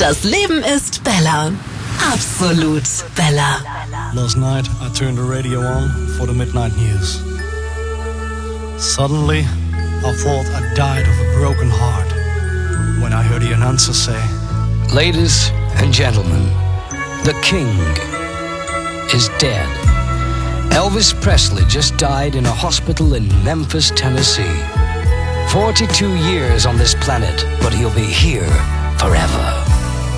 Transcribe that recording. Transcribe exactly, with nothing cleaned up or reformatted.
Das Leben ist Bella. Absolut Bella. Last night I turned the radio on for the midnight news. Suddenly I thought I died of a broken heart when I heard the announcer say, "Ladies and gentlemen, the king is dead." Elvis Presley just died in a hospital in Memphis, Tennessee. forty-two years on this planet, but he'll be here forever.